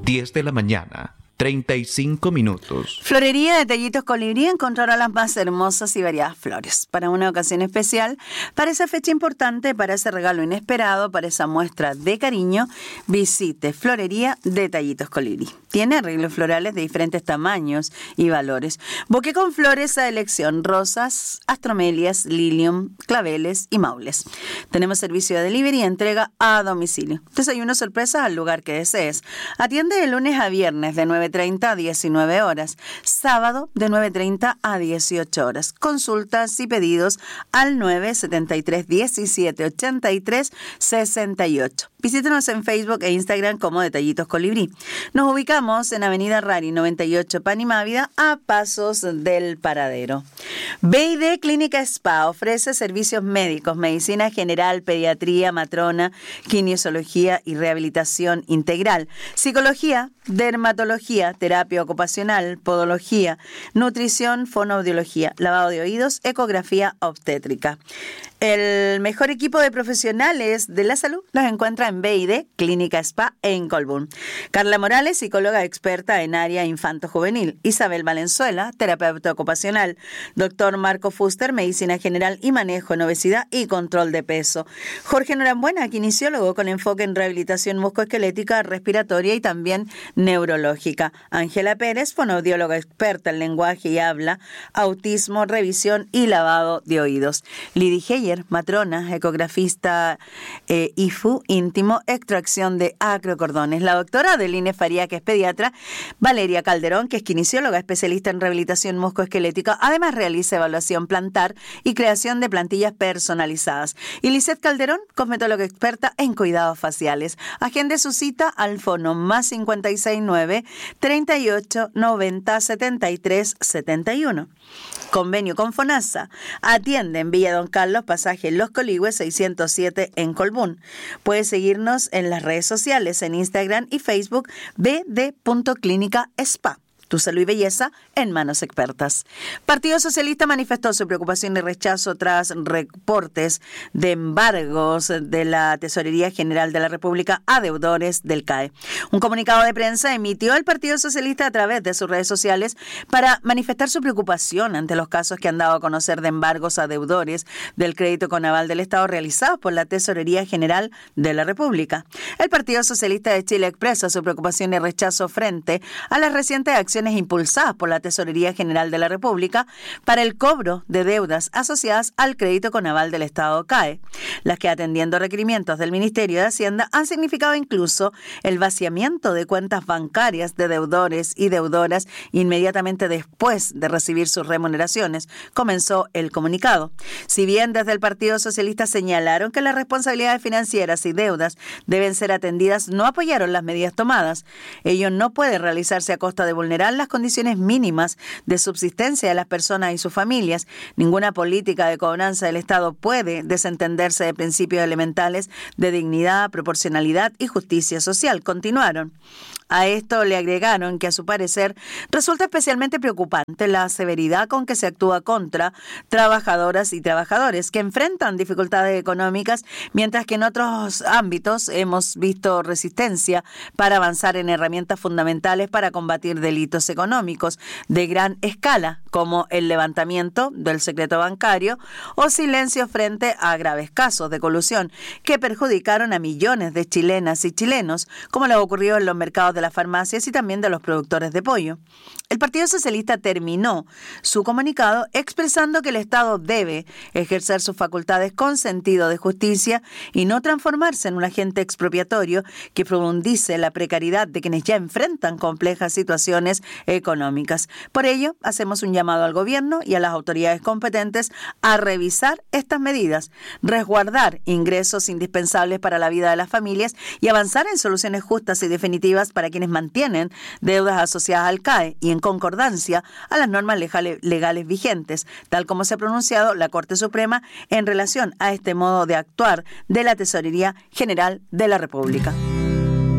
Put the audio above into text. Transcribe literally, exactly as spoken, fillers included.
diez de la mañana, treinta y cinco minutos. Florería Detallitos Colibrí encontrará las más hermosas y variadas flores para una ocasión especial, para esa fecha importante, para ese regalo inesperado, para esa muestra de cariño. Visite Florería Detallitos Colibrí. Tiene arreglos florales de diferentes tamaños y valores. Bouquet con flores a elección: rosas, astromelias, lilium, claveles y maules. Tenemos servicio de delivery y entrega a domicilio. Desayuno sorpresa al lugar que desees. Atiende de lunes a viernes de nueve treinta a diecinueve horas, sábado de nueve treinta a dieciocho horas. Consultas y pedidos al nueve setenta y tres diecisiete ochenta y tres sesenta y ocho. Visítenos en Facebook e Instagram como Detallitos Colibrí. Nos ubicamos en Avenida Rari noventa y ocho, Panimávida, a pasos del Paradero. B y D Clínica Spa ofrece servicios médicos, medicina general, pediatría, matrona, kinesiología y rehabilitación integral, psicología, dermatología, terapia ocupacional, podología, nutrición, fonoaudiología, lavado de oídos, ecografía obstétrica. El mejor equipo de profesionales de la salud los encuentra en B y D Clínica Spa en Colbún. Carla Morales, psicóloga experta en área infanto-juvenil. Isabel Valenzuela, terapeuta ocupacional. Doctor Marco Fuster, medicina general y manejo en obesidad y control de peso. Jorge Norambuena, kinesiólogo con enfoque en rehabilitación musculoesquelética, respiratoria y también neurológica. Ángela Pérez, fonoaudióloga experta en lenguaje y habla, autismo, revisión y lavado de oídos. Lidy Heyer, matrona, ecografista eh, I F U, íntimo, extracción de acrocordones. La doctora Adeline Faría, que es pediatra. Valeria Calderón, que es kinesióloga, especialista en rehabilitación musculoesquelética. Además, realiza evaluación plantar y creación de plantillas personalizadas. Y Lisette Calderón, cosmetóloga experta en cuidados faciales. Agende su cita al fono más cincuenta y seis nueve, treinta y ocho, noventa, setenta y tres, setenta y uno. Convenio con FONASA. Atiende en Villa Don Carlos, pasaje Los Coligües seiscientos siete en Colbún. Puedes seguirnos en las redes sociales, en Instagram y Facebook, b d punto clínica spa. Tu salud y belleza en manos expertas. Partido Socialista manifestó su preocupación y rechazo tras reportes de embargos de la Tesorería General de la República a deudores del C A E. Un comunicado de prensa emitió el Partido Socialista a través de sus redes sociales para manifestar su preocupación ante los casos que han dado a conocer de embargos a deudores del crédito con aval del Estado realizados por la Tesorería General de la República. El Partido Socialista de Chile expresa su preocupación y rechazo frente a las recientes acciones impulsadas por la Tesorería General de la República para el cobro de deudas asociadas al crédito con aval del Estado C A E, las que, atendiendo requerimientos del Ministerio de Hacienda, han significado incluso el vaciamiento de cuentas bancarias de deudores y deudoras inmediatamente después de recibir sus remuneraciones, comenzó el comunicado. Si bien desde el Partido Socialista señalaron que las responsabilidades financieras y deudas deben ser atendidas, no apoyaron las medidas tomadas. Ello no puede realizarse a costa de vulnerar las condiciones mínimas de subsistencia de las personas y sus familias. Ninguna política de cobranza del Estado puede desentenderse de principios elementales de dignidad, proporcionalidad y justicia social. Continuaron. A esto le agregaron que, a su parecer, resulta especialmente preocupante la severidad con que se actúa contra trabajadoras y trabajadores que enfrentan dificultades económicas, mientras que en otros ámbitos hemos visto resistencia para avanzar en herramientas fundamentales para combatir delitos económicos de gran escala, como el levantamiento del secreto bancario o silencio frente a graves casos de colusión que perjudicaron a millones de chilenas y chilenos, como lo ocurrió en los mercados de las farmacias y también de los productores de pollo. El Partido Socialista terminó su comunicado expresando que el Estado debe ejercer sus facultades con sentido de justicia y no transformarse en un agente expropiatorio que profundice la precariedad de quienes ya enfrentan complejas situaciones económicas. Por ello, hacemos un llamado al gobierno y a las autoridades competentes a revisar estas medidas, resguardar ingresos indispensables para la vida de las familias y avanzar en soluciones justas y definitivas para quienes mantienen deudas asociadas al C A E y en concordancia a las normas legales, legales vigentes, tal como se ha pronunciado la Corte Suprema en relación a este modo de actuar de la Tesorería General de la República.